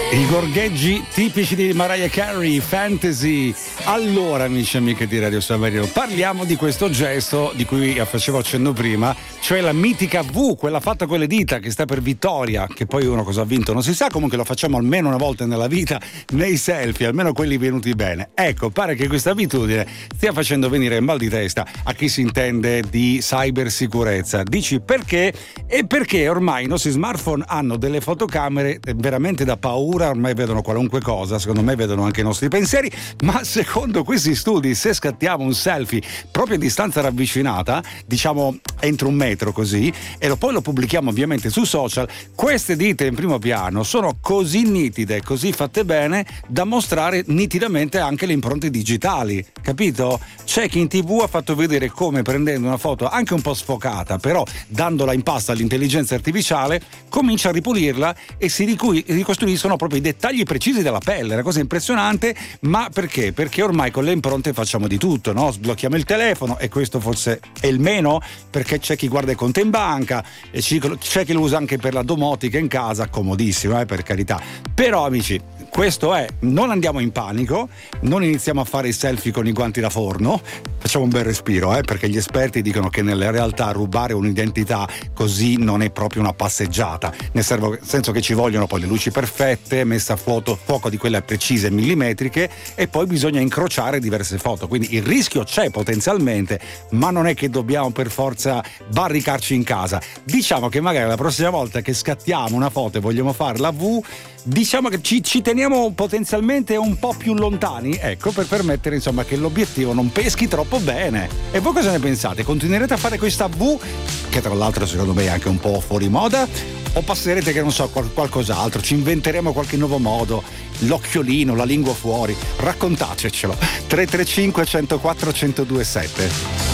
I gorgheggi tipici di Mariah Carey, Fantasy. Allora, amici e amiche di Radio San Marino, parliamo di questo gesto di cui facevo accenno prima, cioè la mitica V, quella fatta con le dita, che sta per vittoria, che poi uno cosa ha vinto non si sa, comunque lo facciamo almeno una volta nella vita nei selfie, almeno quelli venuti bene. Ecco, pare che questa abitudine stia facendo venire il mal di testa a chi si intende di cybersicurezza. Dici perché? E perché ormai i nostri smartphone hanno delle fotocamere veramente da paura, ormai vedono qualunque cosa, secondo me vedono anche i nostri pensieri, ma secondo questi studi se scattiamo un selfie proprio a distanza ravvicinata, diciamo entro 1 metro così, e poi lo pubblichiamo ovviamente su social, queste dita in primo piano sono così nitide, così fatte bene da mostrare nitidamente anche le impronte digitali, capito? C'è chi in TV ha fatto vedere come prendendo una foto anche un po' sfocata, però dandola in pasta all'intelligenza artificiale, comincia a ripulirla e si ricostruiscono proprio i dettagli precisi della pelle, una cosa impressionante. Ma perché? Perché ormai con le impronte facciamo di tutto, no? Sblocchiamo il telefono, e questo forse è il meno, perché c'è chi guarda i conti in banca e c'è chi lo usa anche per la domotica in casa, comodissimo, per carità. Però amici, questo è, non andiamo in panico, non iniziamo a fare i selfie con i guanti da forno, facciamo un bel respiro, perché gli esperti dicono che nella realtà rubare un'identità così non è proprio una passeggiata, nel senso che ci vogliono poi le luci perfette, messa a fuoco di quelle precise millimetriche, e poi bisogna incrociare diverse foto, quindi il rischio c'è potenzialmente, ma non è che dobbiamo per forza barricarci in casa. Diciamo che magari la prossima volta che scattiamo una foto e vogliamo fare la V, diciamo che ci teniamo potenzialmente un po' più lontani, ecco, per permettere insomma che l'obiettivo non peschi troppo bene. E voi cosa ne pensate? Continuerete a fare questa V, che tra l'altro secondo me è anche un po' fuori moda, o passerete, che non so, qualcos'altro, ci inventeremo qualche nuovo modo, l'occhiolino, la lingua fuori? Raccontatecelo. 335 104 1027.